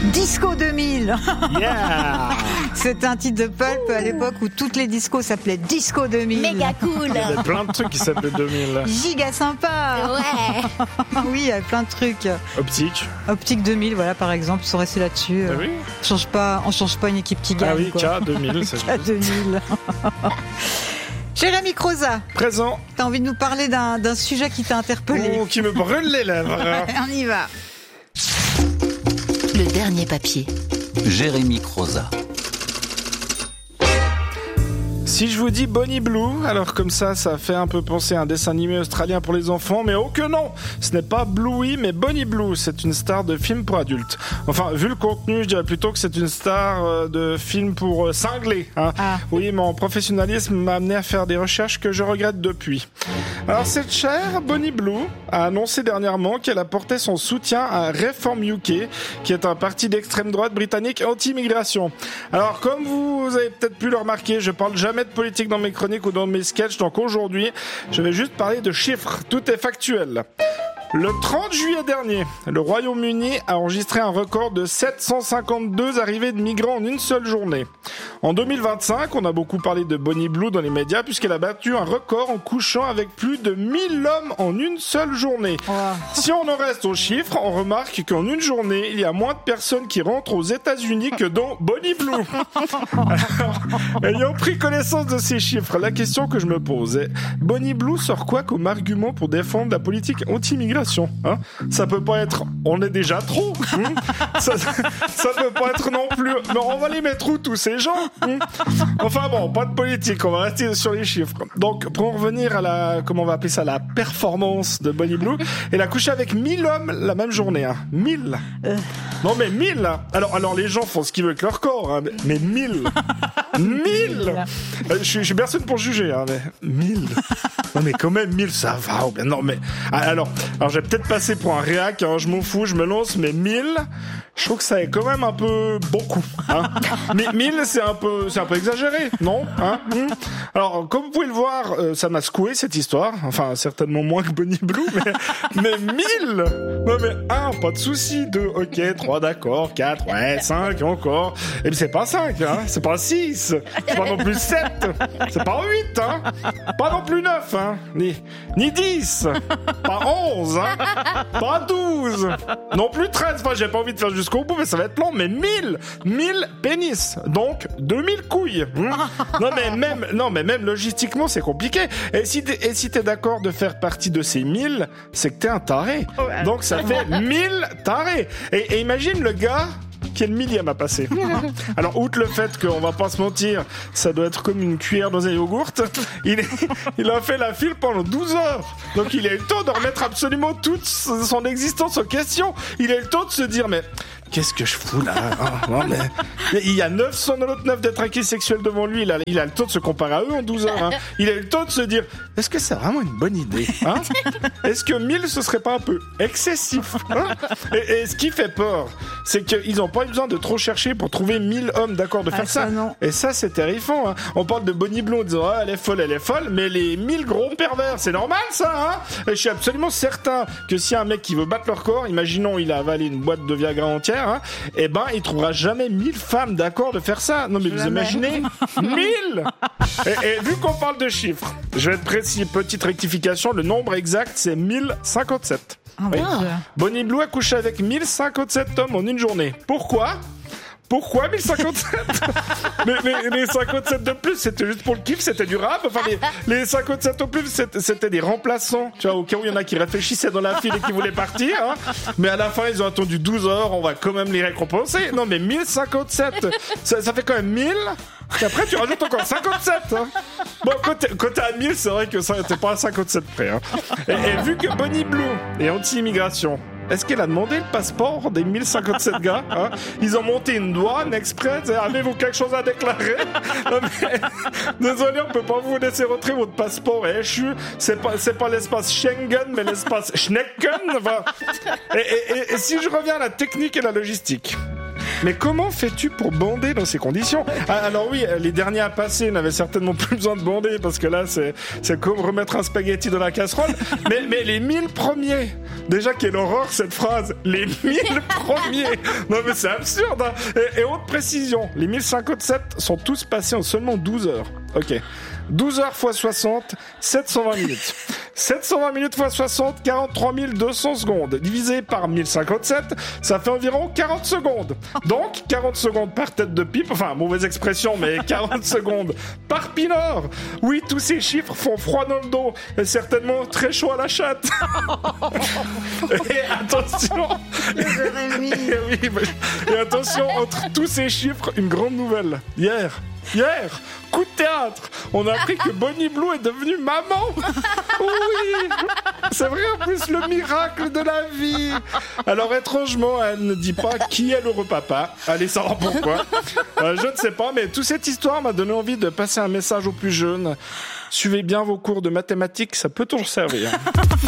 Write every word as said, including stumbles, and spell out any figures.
Disco deux mille. Yeah. C'était un titre de Pulp à l'époque où toutes les discos s'appelaient Disco deux mille. Méga cool. Il y avait plein de trucs qui s'appelaient deux mille. Giga sympa. Ouais. Oui, il y avait plein de trucs. Optique. Optique deux mille, voilà, par exemple, ils sont restés là-dessus. Ah oui. On change pas, on change pas une équipe qui gagne. Ah oui, quoi. K deux mille. C'est K deux mille. Jérémy Croza, présent. t'as envie de nous parler d'un, d'un sujet qui t'a interpellé. Oh, qui me brûle les lèvres. On y va. Le dernier papier. Jérémy Croza. Si je vous dis Bonnie Blue, alors comme ça, ça fait un peu penser à un dessin animé australien pour les enfants, mais oh que non, ce n'est pas Bluey, mais Bonnie Blue, c'est une star de film pour adultes. Enfin, vu le contenu, je dirais plutôt que c'est une star de film pour cinglés. Hein. Ah. Oui, mon professionnalisme m'a amené à faire des recherches que je regrette depuis. Alors cette chère Bonnie Blue a annoncé dernièrement qu'elle apportait son soutien à Reform U K, qui est un parti d'extrême droite britannique anti-immigration. Alors comme vous avez peut-être pu le remarquer, je parle jamais de politique dans mes chroniques ou dans mes sketchs, donc aujourd'hui, je vais juste parler de chiffres. Tout est factuel. Le trente juillet dernier, le Royaume-Uni a enregistré un record de sept cent cinquante-deux arrivées de migrants en une seule journée. En deux mille vingt-cinq, on a beaucoup parlé de Bonnie Blue dans les médias puisqu'elle a battu un record en couchant avec plus de mille hommes en une seule journée. Oh. Si on en reste aux chiffres, on remarque qu'en une journée, il y a moins de personnes qui rentrent aux États-Unis que dans Bonnie Blue. Alors, ayant pris connaissance de ces chiffres, la question que je me pose est, Bonnie Blue sort quoi comme argument pour défendre la politique anti-immigration? Hein, ça peut pas être on est déjà trop, hein, ça, ça peut pas être non plus mais on va les mettre où tous ces gens, hein. Enfin bon, pas de politique, on va rester sur les chiffres. Donc pour en revenir à la, comment on va appeler ça, la performance de Bonnie Blue, elle a couché avec mille hommes la même journée, hein. mille euh. Non mais mille, alors, alors les gens font ce qu'ils veulent avec leur corps, hein, mais, mais mille mille euh, je, je suis personne pour juger, hein, mais mille non mais quand même mille ça va, ou bien non mais alors, alors j'ai peut-être passé pour un réac, hein, je m'en fous, je me lance, mais mille, je trouve que ça est quand même un peu beaucoup. Hein. Mais mille, c'est un peu, c'est un peu exagéré, non, hein mmh. Alors, comme vous pouvez le voir, euh, ça m'a secoué cette histoire. Enfin, certainement moins que Bonnie Blue, mais mais mille. Non mais un, pas de souci. Deux, ok, trois, d'accord, quatre, ouais, cinq, encore. Et puis c'est pas cinq, hein, c'est pas six, c'est pas non plus sept, c'est pas huit, hein, pas non plus neuf, hein, ni ni dix, pas onze, hein, pas douze, non plus treize. Enfin, j'ai pas envie de faire jusqu'au bout, mais ça va être long. Mais mille, mille pénis, donc deux mille couilles. Mmh. Non mais même, non mais même logistiquement, c'est compliqué. Et si t'es, et si t'es d'accord de faire partie de ces mille, c'est que t'es un taré. Donc ça fait mille tarés. Et, et imagine le gars qui est le millième à passer. Alors, outre le fait qu'on va pas se mentir, ça doit être comme une cuillère dans un yogourt, il, est, il a fait la file pendant douze heures. Donc, il a eu le temps de remettre absolument toute son existence en question. Il a eu le temps de se dire, mais qu'est-ce que je fous là, hein, non, mais, mais il y a neuf cent quatre-vingt-dix détraqués sexuels devant lui, il a, il a le temps de se comparer à eux en douze heures. Hein. Il a eu le temps de se dire, est-ce que c'est vraiment une bonne idée, hein? Est-ce que mille, ce serait pas un peu excessif, hein? et, et ce qui fait peur, c'est qu'ils n'ont pas eu besoin de trop chercher pour trouver mille hommes d'accord de faire ah, ça. ça et ça, c'est terrifiant. Hein. On parle de Bonnie Blue en disant, ah, elle est folle, elle est folle, mais les mille gros pervers, c'est normal ça, hein? Et je suis absolument certain que si un mec qui veut battre leur corps, imaginons il a avalé une boîte de Viagra entière, hein, eh ben, il trouvera jamais mille femmes d'accord de faire ça. Non, mais jamais. Vous imaginez mille. Et, et vu qu'on parle de chiffres, je vais être précis, petite rectification, le nombre exact, c'est mille cinquante-sept. Oh, oui. Bonnie Blue a couché avec mille cinquante-sept hommes en une journée. Pourquoi ? Pourquoi mille cinquante-sept? mais, mais les cinquante-sept de plus, c'était juste pour le kiff, c'était du rap. Enfin, les, les cinquante-sept au plus, c'était, c'était des remplaçants. Tu vois, au cas où il y en a qui réfléchissaient dans la file et qui voulaient partir. Hein. Mais à la fin, ils ont attendu douze heures, on va quand même les récompenser. Non, mais mille cinquante-sept, ça, ça fait quand même mille. Et après, tu rajoutes encore cinquante-sept. Hein. Bon, quand t'es, quand t'es à mille, c'est vrai que ça, t'es pas à cinquante-sept près. Hein. Et, et vu que Bonnie Blue est anti-immigration, est-ce qu'elle a demandé le passeport des mille cinquante-sept gars, hein? Ils ont monté une douane exprès. Avez-vous quelque chose à déclarer? Non, mais, désolé, on peut pas vous laisser rentrer votre passeport échu. C'est pas, c'est pas l'espace Schengen, mais l'espace Schnecken. Enfin, et, et, et, et si je reviens à la technique et la logistique, Mais comment fais-tu pour bander dans ces conditions ? Ah, alors oui, les derniers à passer n'avaient certainement plus besoin de bander parce que là, c'est, c'est comme remettre un spaghetti dans la casserole. mais, mais les mille premiers, déjà quelle horreur cette phrase, les mille premiers. Non mais c'est absurde. Hein. Et, et haute précision, les mille cinquante-sept sont tous passés en seulement douze heures. Ok. douze heures fois soixante, sept cent vingt minutes. sept cent vingt minutes fois soixante, quarante-trois mille deux cents secondes. Divisé par mille cinquante-sept, ça fait environ quarante secondes. Donc, quarante secondes par tête de pipe. Enfin, mauvaise expression, mais quarante secondes par pinard. Oui, tous ces chiffres font froid dans le dos. Et certainement très chaud à la chatte. Et attention. et, oui, et attention, entre tous ces chiffres, une grande nouvelle. Hier. Hier, coup de théâtre, on a appris que Bonnie Blue est devenue maman. Oui, c'est vrai en plus, le miracle de la vie. Alors étrangement, elle ne dit pas qui est l'heureux papa. Allez savoir pourquoi. Euh, je ne sais pas, mais toute cette histoire m'a donné envie de passer un message aux plus jeunes. Suivez bien vos cours de mathématiques, ça peut toujours servir.